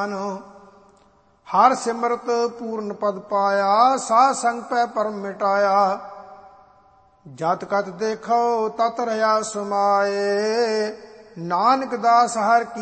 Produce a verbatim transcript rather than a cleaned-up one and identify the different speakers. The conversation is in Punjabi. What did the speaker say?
Speaker 1: ਨਿਸ਼ਾਨ। ਹਰ ਸਿਮਰਤ ਪੂਰਨ ਪਦ ਪਾਇਆ, ਸਾਧ ਸੰਗ ਪੈ ਪਰਮ ਮਿਟਾਇਆ। ਜਤ ਕਤ ਦੇਖੋ ਤਤ ਰਹਾ ਸਮਾਏ, ਨਾਨਕ ਦਾਸ ਹਰ ਕੀ